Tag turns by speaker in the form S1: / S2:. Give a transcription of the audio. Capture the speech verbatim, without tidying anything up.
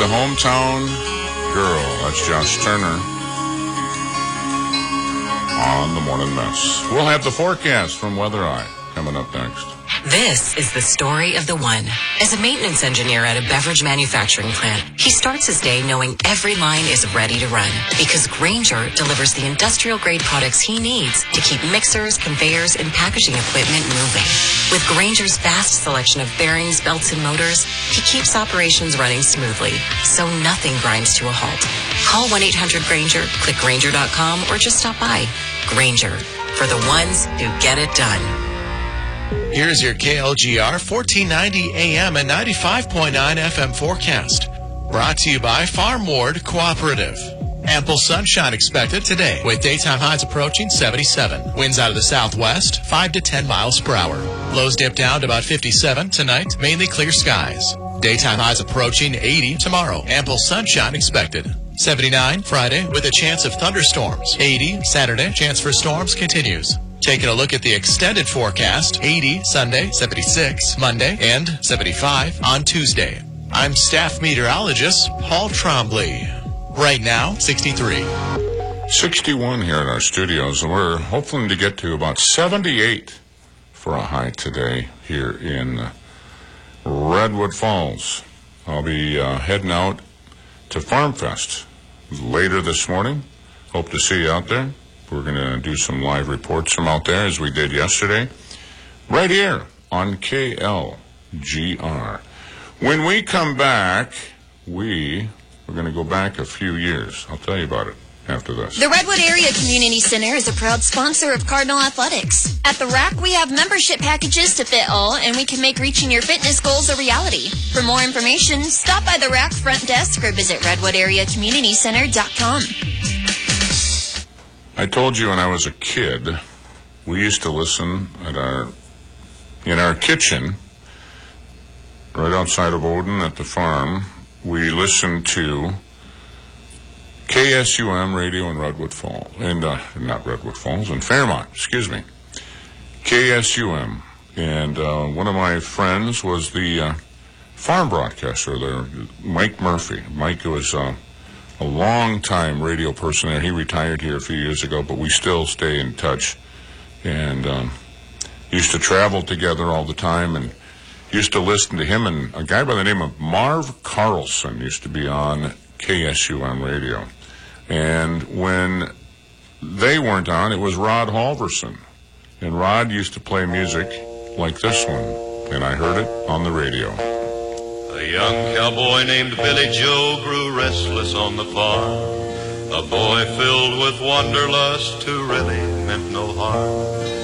S1: The Hometown Girl. That's Josh Turner on the Morning Mess. We'll have the forecast from Weather Eye coming up next.
S2: This is the story of the one. As a maintenance engineer at a beverage manufacturing plant, he starts his day knowing every line is ready to run because Grainger delivers the industrial-grade products he needs to keep mixers, conveyors, and packaging equipment moving. With Grainger's vast selection of bearings, belts, and motors, he keeps operations running smoothly, so nothing grinds to a halt. Call one eight hundred Grainger, click Grainger dot com, or just stop by. Grainger, for the ones who get it done.
S3: Here's your K L G R fourteen ninety A M and ninety-five point nine F M forecast. Brought to you by Farm Ward Cooperative. Ample sunshine expected today with daytime highs approaching seventy-seven. Winds out of the southwest, five to ten miles per hour. Lows dip down to about fifty-seven tonight, mainly clear skies. Daytime highs approaching eighty tomorrow. Ample sunshine expected. seventy-nine Friday with a chance of thunderstorms. eighty Saturday, chance for storms continues. Taking a look at the extended forecast, eighty Sunday, seventy-six Monday, and seventy-five on Tuesday. I'm staff meteorologist Paul Trombley. Right now, sixty-three.
S1: sixty-one here at our studios, and we're hoping to get to about seventy-eight for a high today here in Redwood Falls. I'll be uh, heading out to Farm Fest later this morning. Hope to see you out there. We're going to do some live reports from out there as we did yesterday, right here on K L G R. When we come back, we are going to go back a few years. I'll tell you about it after this.
S4: The Redwood Area Community Center is a proud sponsor of Cardinal Athletics. At the R A C, we have membership packages to fit all, and we can make reaching your fitness goals a reality. For more information, stop by the R A C front desk or visit redwood area community center dot com.
S1: I told you when I was a kid, we used to listen at our in our kitchen, right outside of Odin at the farm. We listened to K S U M radio in Redwood Falls, and uh, not Redwood Falls, in Fairmont, excuse me. K S U M, and uh, one of my friends was the uh, farm broadcaster there, Mike Murphy. Mike was uh, a long-time radio person there. He retired here a few years ago, but we still stay in touch, and um, used to travel together all the time, and used to listen to him. And a guy by the name of Marv Carlson used to be on K S U M radio. And when they weren't on, it was Rod Halverson. And Rod used to play music like this one, and I heard it on the radio.
S5: A young cowboy named Billy Joe grew restless on the farm, a boy filled with wanderlust who really meant no harm.